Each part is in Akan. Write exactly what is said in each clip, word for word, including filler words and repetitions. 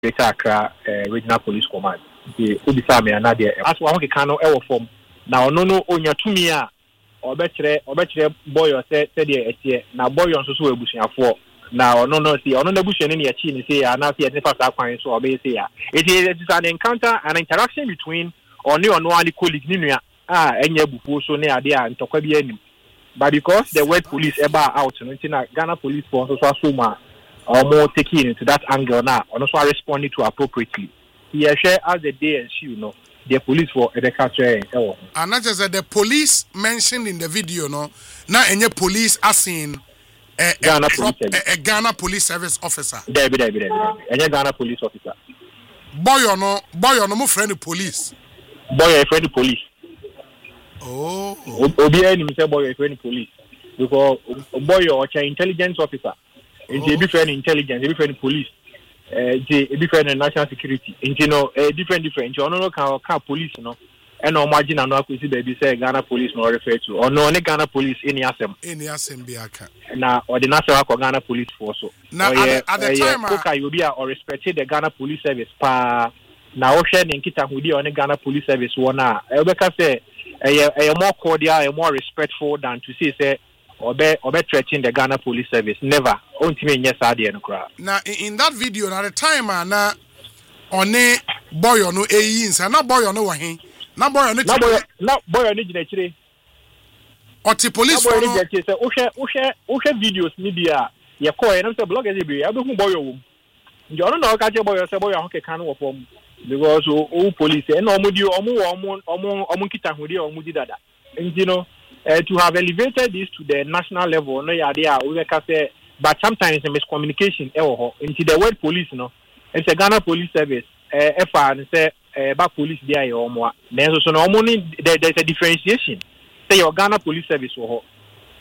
Greater Accra uh, Regional Police Command. The Ubisame and Nadia. As one can know our form. Now, no, no, on your two year or better, or better boy or said, said, now boy on so bushing for. Now, no, no, see, on the bush and any chin say, and now see, as if I find so obey say, it is an encounter, an interaction between or new or no only colleague, ah, and your before so near there and Tokabi. But because the word police ever out, you know, Ghana police force also assume or more taking into that angle now, and also responding to appropriately. He share as the day and she, you know, the police for the country. And not just that the police mentioned in the video, no, now any police are seen. A, Ghana a, police a, a Ghana police service officer. There be there be there be. Any Ghana police officer. Boy or no, boy or no, my friend police. Boy, a friend police. Oh. Obi any me say boy, a friend police. Because boy or an intelligence officer. And a different intelligence, a different police. Uh, a different national security. And you know, a different different. You know, can can police, you know. And no margin and no see baby say Ghana police no refer to or no any Ghana police any asem any asem be aka na or the national Ghana police force so now at, at the time okay you be or respect the Ghana police service pa na o share nkita hudi on the Ghana police service one na e be ka say e more cordial e more respectful than to say say obe obe threatening the Ghana police service never ontime nya sa de no kra na in that video na the time na one boy no e yin sa na boy no wa hen na boy on na boy na boy on gina kire o ti police for no say o hwe o hwe o hwe videos ni bia ye call e na say bloggers e bia be hu boy o nje ono na o ka je boy say boy ho ke kan wo form because o police e na omudi omu omu omu omu kita hudi omudi dada nji no to have elevated this to the national level no ya there we can say but sometimes a miscommunication e wo ho nti the word police no it's a Ghana police service eh e fa and say eh ba police there your omo then so no omo ni there's a differentiation say your Ghana police service wo ho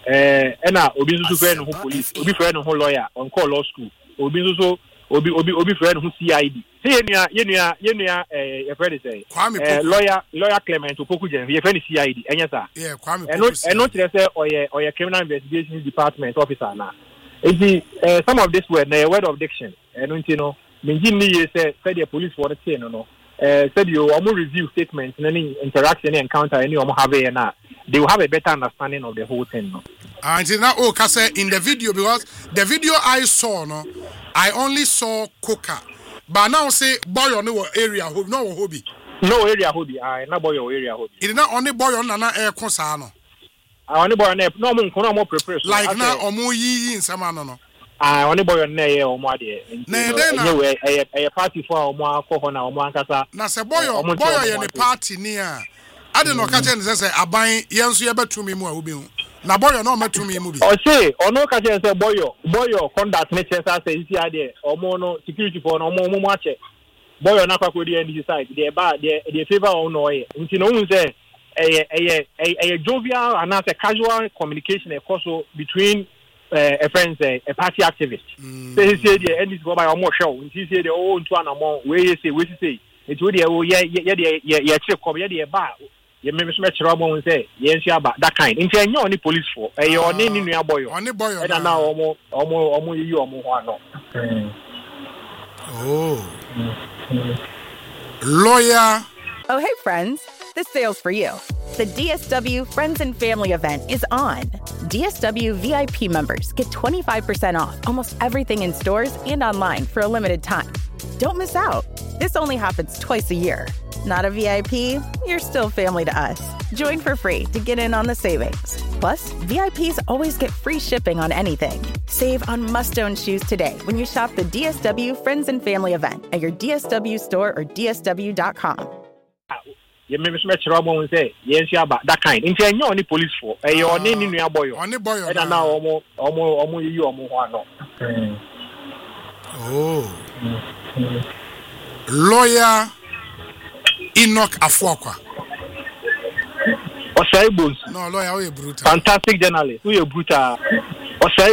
eh e na obi so friend who police obi friend who lawyer on call law school obi so obi obi obi friend who C I D say yenua yenua yenua eh your friend say eh lawyer lawyer Clement Opoku Jen your friend C I D enya sa yeah Kwame Opoku and no and no say oye oye criminal investigation department officer na enti eh some of this word na word of diction and you know menji ni ye say say the police for the thing no no Uh, said you almost review statements and any interaction, any encounter, any almost have a na they will have a better understanding of the whole thing. No? And now, oh, cause in the video because the video I saw, no, I only saw Coca, but now say boy on no area, no hobby, no area hobby. I na boy or area hobby. It is not only boy on na air concern. I only boy on air. No more, no more preparation. Like now, or more ye in some no. I only boy on there or more there. Anyway, a party for or more corona or more casa. Na se boy or boy in the party near. I don't know, catch and say, I buy yes, you better to me more. Na boy or no met to me movie. Or say, or no catch and say, boy, boy, or conduct nature as a there or more no security for no more match. Boy or not could the decide. They're bad, they're favor or no. And you know, say a a a jovial and not a casual communication, of course, between. Uh, a friend say a party activist. Mm. So he said the end is go by almost show. He said the oh into an amount where you say, where you say it's really oh yeah yeah yeah yeah yeah check come yeah yeah bar. You maybe some trouble and say yes yeah but that kind. In fact, you only police for. Eh, your name in your boy. Only boy. And now almost almost almost you almost one no. Oh. Lawyer. Oh hey friends, this sale's for you. The D S W Friends and Family event is on. D S W V I P members get twenty-five percent off almost everything in stores and online for a limited time. Don't miss out. This only happens twice a year. Not a V I P? You're still family to us. Join for free to get in on the savings. Plus, V I Ps always get free shipping on anything. Save on must-own shoes today when you shop the D S W Friends and Family event at your D S W store or D S W dot com. You may be trouble and say, yes, yeah, but that kind. In fact, you only police for. Eh, your name in your boy. Only boy. And now, almost, almost, almost you almost one. Oh. Lawyer Enoch Afwakwa. Osai Bones. No, lawyer, we brutal. Fantastic journalist. We are brutal. Osai